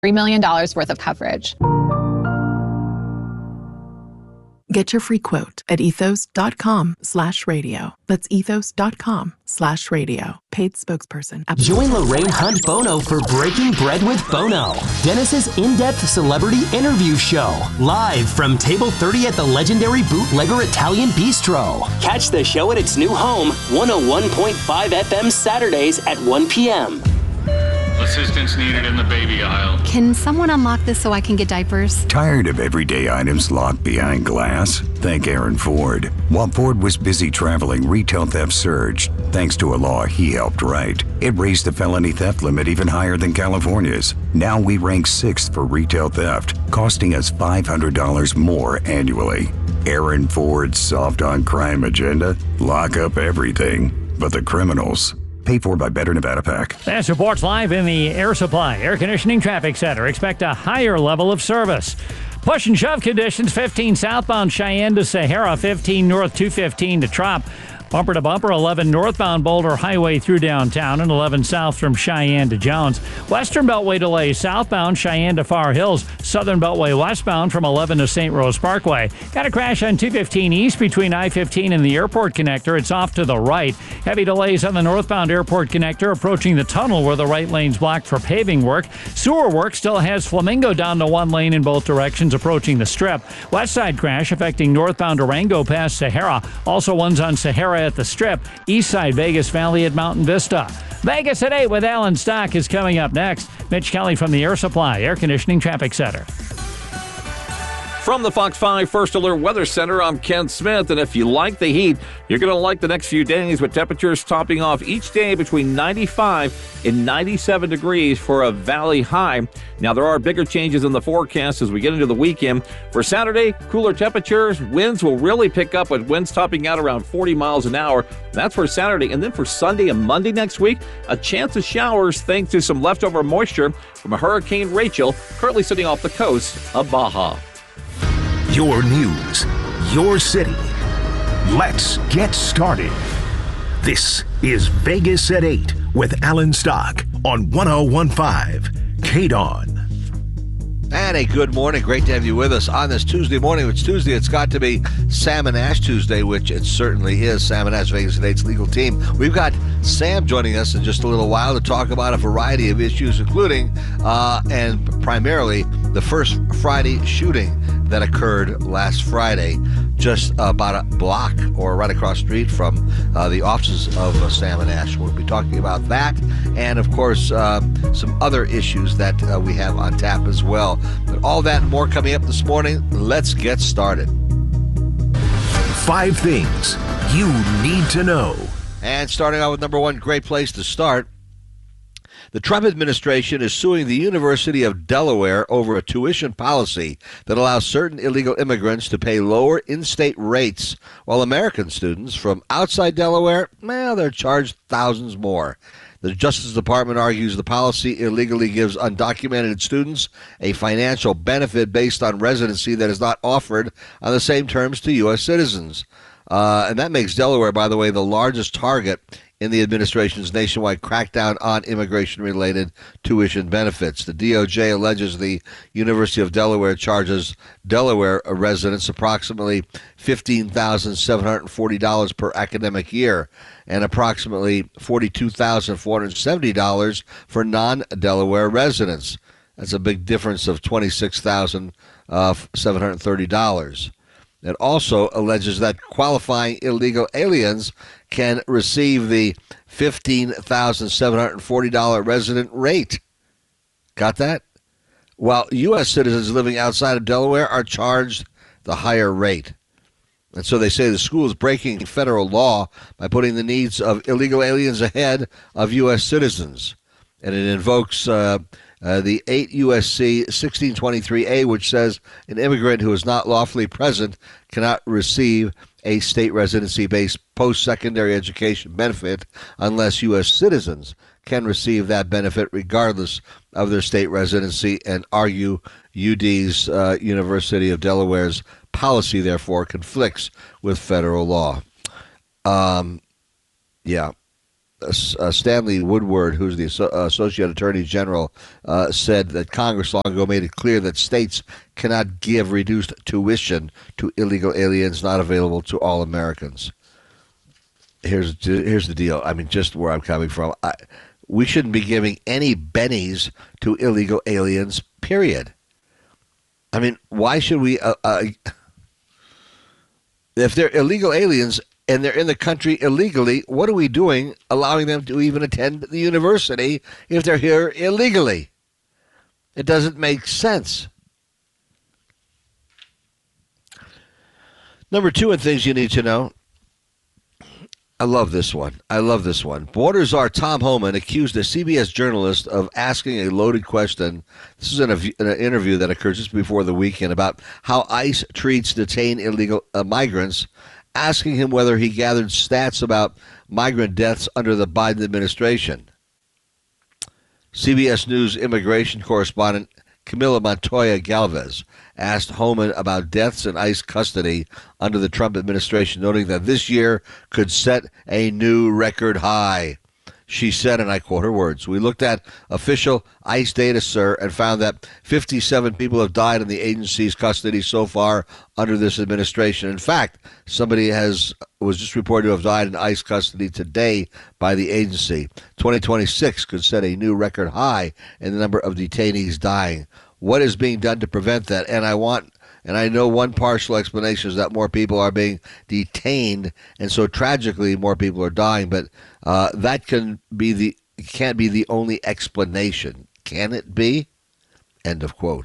$3 million worth of coverage. Get your free quote at ethos.com/radio. That's ethos.com/radio. Paid spokesperson. Join Lorraine Hunt Bono for Breaking Bread with Bono, Dennis's in-depth celebrity interview show, live from Table 30 at the legendary Bootlegger Italian Bistro. Catch the show at its new home, 101.5 FM Saturdays at 1 p.m. Assistance needed in the baby aisle. Can someone unlock this so I can get diapers? Tired of everyday items locked behind glass? Thank Aaron Ford. While Ford was busy traveling, retail theft surged. Thanks to a law he helped write. It raised the felony theft limit even higher than California's. Now we rank 6th for retail theft, costing us $500 more annually. Aaron Ford's soft on crime agenda? Lock up everything but the criminals. Paid for by Better Nevada PAC. Fast reports live in the Air Supply Air Conditioning Traffic Center. Expect a higher level of service. Push and shove conditions, 15 southbound Cheyenne to Sahara, 15 north 215 to Trop. Bumper to bumper, 11 northbound Boulder Highway through downtown and 11 south from Cheyenne to Jones. Western Beltway delays southbound Cheyenne to Far Hills. Southern Beltway westbound from 11 to St. Rose Parkway. Got a crash on 215 east between I-15 and the airport connector. It's off to the right. Heavy delays on the northbound airport connector approaching the tunnel where the right lane's blocked for paving work. Sewer work still has Flamingo down to one lane in both directions approaching the strip. West side crash affecting northbound Durango past Sahara. Also ones on Sahara at the Strip, east side Vegas Valley at Mountain Vista. Vegas at 8 with Alan Stock is coming up next. Mitch Kelly from the Air Supply Air Conditioning Traffic Center. From the Fox 5 First Alert Weather Center, I'm Ken Smith, and if you like the heat, you're going to like the next few days with temperatures topping off each day between 95 and 97 degrees for a valley high. Now, there are bigger changes in the forecast as we get into the weekend. For Saturday, cooler temperatures, winds will really pick up with winds topping out around 40 miles an hour. That's for Saturday. And then for Sunday and Monday next week, a chance of showers thanks to some leftover moisture from a Hurricane Rachel currently sitting off the coast of Baja. Your news, your city. Let's get started. This is Vegas at 8 with Alan Stock on 101.5 KDON. And a good morning. Great to have you with us on this Tuesday morning. It's Tuesday. It's got to be Sam and Ash Tuesday, which it certainly is. Sam and Ash, Vegas at 8's legal team. We've got Sam joining us in just a little while to talk about a variety of issues, including and primarily the first Friday shooting that occurred last Friday, just about a block or right across the street from the offices of Sam and Ash. We'll be talking about that and, of course, some other issues that we have on tap as well. But all that and more coming up this morning. Let's get started. 5 things you need to know. And starting out with number one, great place to start. The Trump administration is suing the University of Delaware over a tuition policy that allows certain illegal immigrants to pay lower in-state rates, while American students from outside Delaware, well, they're charged thousands more. The Justice Department argues the policy illegally gives undocumented students a financial benefit based on residency that is not offered on the same terms to U.S. citizens. And that makes Delaware, by the way, the largest target in the administration's nationwide crackdown on immigration-related tuition benefits. The DOJ alleges the University of Delaware charges Delaware residents approximately $15,740 per academic year and approximately $42,470 for non-Delaware residents. That's a big difference of $26,730. It also alleges that qualifying illegal aliens can receive the $15,740 resident rate. Got that? While U.S. citizens living outside of Delaware are charged the higher rate. And so they say the school is breaking federal law by putting the needs of illegal aliens ahead of U.S. citizens. And it invokes the 8 U.S.C. 1623A, which says an immigrant who is not lawfully present cannot receive a state residency-based post-secondary education benefit unless U.S. citizens can receive that benefit regardless of their state residency, and argue UD's University of Delaware's policy, therefore, conflicts with federal law. Yeah. Stanley Woodward, who's the Associate Attorney General, said that Congress long ago made it clear that states cannot give reduced tuition to illegal aliens not available to all Americans. Here's the deal. I mean, just where I'm coming from. We shouldn't be giving any bennies to illegal aliens, period. I mean, why should we... if they're illegal aliens and they're in the country illegally, what are we doing allowing them to even attend the university if they're here illegally? It doesn't make sense. Number 2 in things you need to know. I love this one. Border czar Tom Homan accused a CBS journalist of asking a loaded question. This is in an interview that occurred just before the weekend about how ICE treats detained illegal migrants, asking him whether he gathered stats about migrant deaths under the Biden administration. CBS News immigration correspondent Camila Montoya Galvez asked Homan about deaths in ICE custody under the Trump administration, noting that this year could set a new record high. She said, and I quote her words, "We looked at official ICE data, sir, and found that 57 people have died in the agency's custody so far under this administration. In fact, somebody was just reported to have died in ICE custody today by the agency. 2026 could set a new record high in the number of detainees dying. What is being done to prevent that? And I know one partial explanation is that more people are being detained, and so tragically more people are dying. But that can't be the only explanation. Can it be?" End of quote.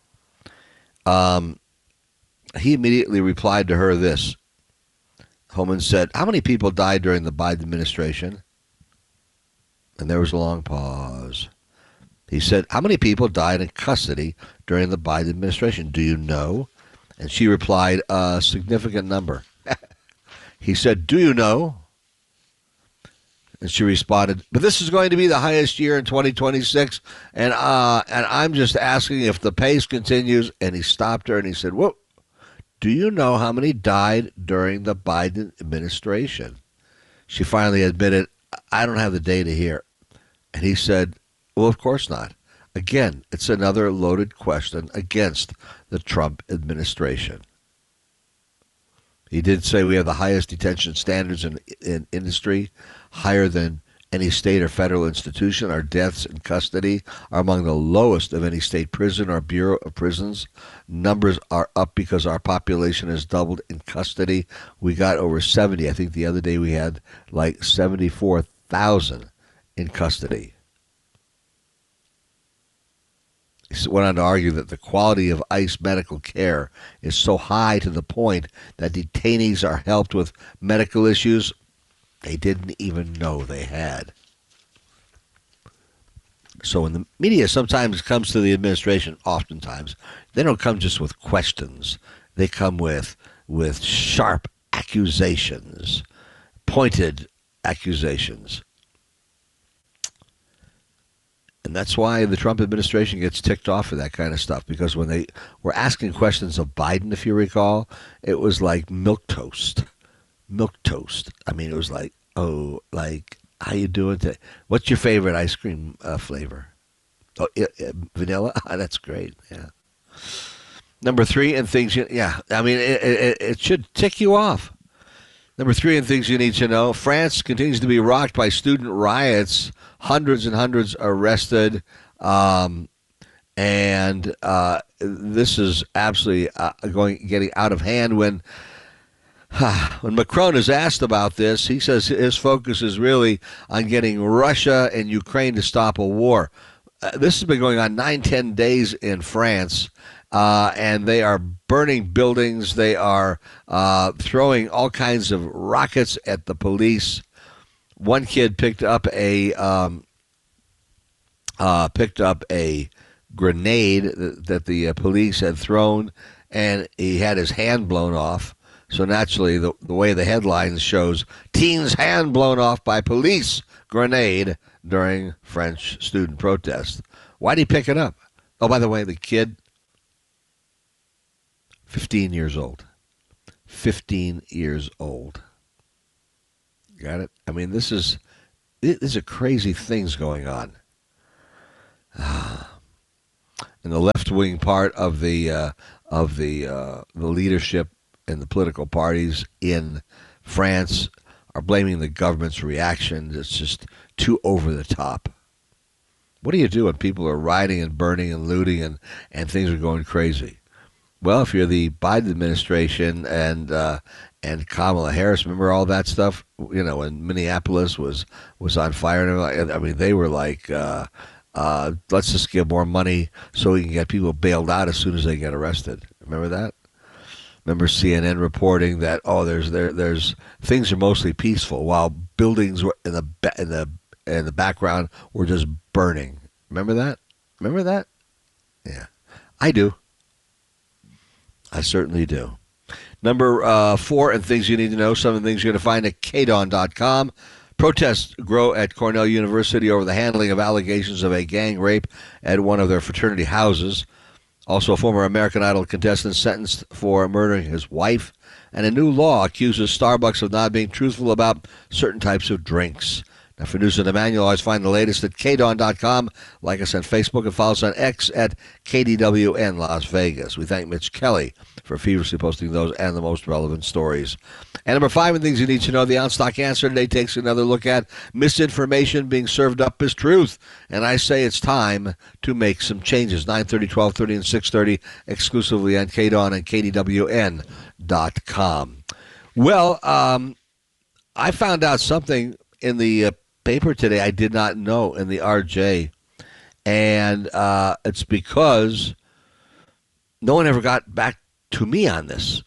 He immediately replied to her this. Homan said, "How many people died during the Biden administration?" And there was a long pause. He said, "How many people died in custody during the Biden administration? Do you know?" And she replied, "A significant number." He said, "Do you know?" And she responded, "But this is going to be the highest year in 2026, and I'm just asking if the pace continues." And he stopped her and he said, "Whoa, do you know how many died during the Biden administration?" She finally admitted, "I don't have the data here." And he said, "Well, of course not." Again, it's another loaded question against the Trump administration. He did say we have the highest detention standards in industry, higher than any state or federal institution. Our deaths in custody are among the lowest of any state prison or Bureau of Prisons. Numbers are up because our population has doubled in custody. We got over 70. I think the other day we had like 74,000 in custody. He went on to argue that the quality of ICE medical care is so high to the point that detainees are helped with medical issues they didn't even know they had. So when the media sometimes comes to the administration, oftentimes, they don't come just with questions. They come with sharp accusations, pointed accusations. And that's why the Trump administration gets ticked off for that kind of stuff, because when they were asking questions of Biden, if you recall, it was like milk toast. Milk toast. I mean, it was like, oh, like, how you doing today? What's your favorite ice cream flavor? Oh, vanilla? That's great, yeah. Number 3, and things, I mean, it should tick you off. Number 3, and things you need to know. France continues to be rocked by student riots. Hundreds and hundreds arrested. And this is absolutely getting out of hand. When Macron is asked about this, he says his focus is really on getting Russia and Ukraine to stop a war. This has been going on 9-10 days in France. And they are burning buildings. They are throwing all kinds of rockets at the police. One kid picked up a grenade that the police had thrown, and he had his hand blown off. So naturally, the way the headlines shows, teen's hand blown off by police grenade during French student protest. Why'd he pick it up? Oh, by the way, the kid, 15 years old. 15 years old. Got it? I mean, this is these are crazy things going on. In the left-wing part of the leadership and the political parties in France are blaming the government's reaction. It's just too over the top. What do you do when people are rioting and burning and looting and things are going crazy? Well, if you're the Biden administration and Kamala Harris, remember all that stuff? You know, when Minneapolis was on fire, and I mean, they were like, let's just give more money so we can get people bailed out as soon as they get arrested. Remember that? Remember CNN reporting that there's things are mostly peaceful while buildings were in the background were just burning. Remember that? Remember that? Yeah, I do. I certainly do. Number 4, and things you need to know, some of the things you're going to find at KDAWN.com. Protests grow at Cornell University over the handling of allegations of a gang rape at one of their fraternity houses. Also, a former American Idol contestant sentenced for murdering his wife. And a new law accuses Starbucks of not being truthful about certain types of drinks. Now, for news and the manual, always find the latest at KDAWN.com. Like us on Facebook and follow us on X at KDWN Las Vegas. We thank Mitch Kelly for feverishly posting those and the most relevant stories. And number 5, and things you need to know, the OnStock Answer today takes another look at misinformation being served up as truth. And I say it's time to make some changes. 9:30, 12:30, and 6:30 exclusively on KDAWN and KDWN.com. Well, I found out something in the paper today I did not know in the RJ, and it's because no one ever got back to me on this,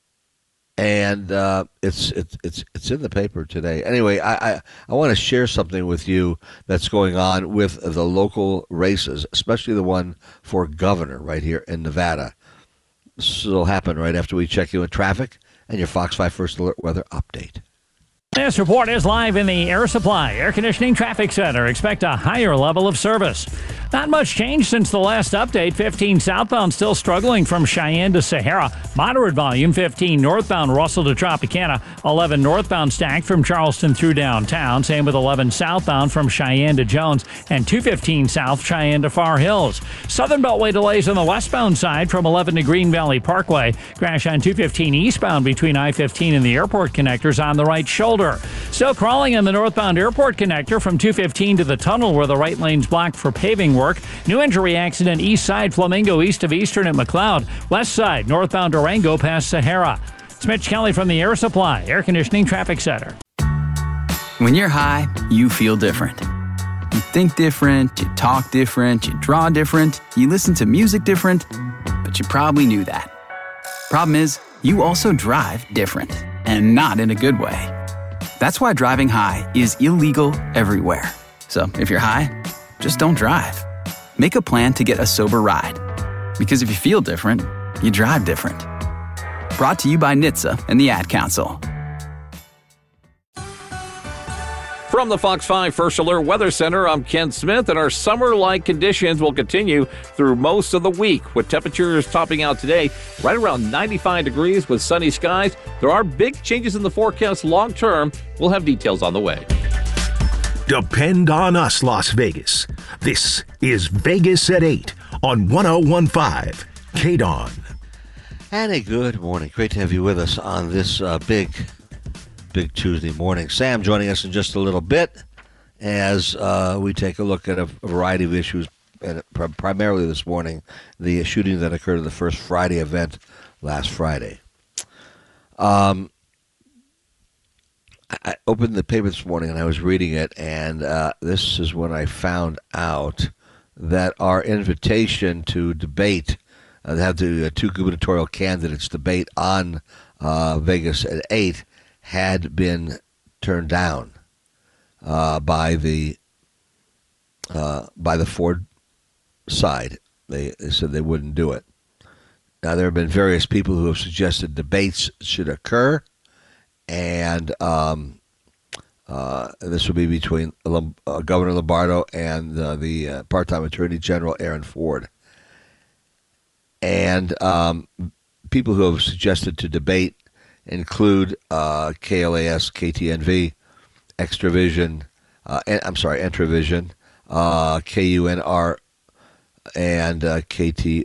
and it's in the paper today. Anyway, I want to share something with you that's going on with the local races, especially the one for governor right here in Nevada. This will happen right after we check in with traffic and your Fox 5 First Alert weather update. This report is live in the Air Supply Air Conditioning Traffic Center. Expect a higher level of service. Not much change since the last update. 15 southbound still struggling from Cheyenne to Sahara. Moderate volume. 15 northbound Russell to Tropicana. 11 northbound stacked from Charleston through downtown. Same with 11 southbound from Cheyenne to Jones. And 215 south Cheyenne to Far Hills. Southern Beltway delays on the westbound side from 11 to Green Valley Parkway. Crash on 215 eastbound between I-15 and the airport connectors on the right shoulder. Still crawling on the northbound airport connector from 215 to the tunnel where the right lane's blocked for paving work. New injury accident east side Flamingo east of Eastern at McLeod. West side northbound Durango past Sahara. It's Mitch Kelly from the Air Supply Air Conditioning Traffic Center. When you're high, you feel different. You think different, you talk different, you draw different, you listen to music different, but you probably knew that. Problem is, you also drive different, and not in a good way. That's why driving high is illegal everywhere. So if you're high, just don't drive. Make a plan to get a sober ride. Because if you feel different, you drive different. Brought to you by NHTSA and the Ad Council. From the Fox 5 First Alert Weather Center, I'm Ken Smith, and our summer-like conditions will continue through most of the week, with temperatures topping out today right around 95 degrees with sunny skies. There are big changes in the forecast long-term. We'll have details on the way. Depend on us, Las Vegas. This is Vegas at 8 on 101.5 KDAWN. And a good morning. Great to have you with us on this big Tuesday morning. Sam joining us in just a little bit as we take a look at a variety of issues, and primarily this morning, the shooting that occurred at the First Friday event last Friday. I opened the paper this morning and I was reading it, and this is when I found out that our invitation to debate, have the two gubernatorial candidates debate on Vegas at 8, had been turned down by the Ford side. They said they wouldn't do it. Now, there have been various people who have suggested debates should occur, and this would be between Governor Lombardo and the part-time Attorney General Aaron Ford. And people who have suggested to debate include KLAS, KTNV, Extravision, I'm sorry, Entravision, KUNR, and KT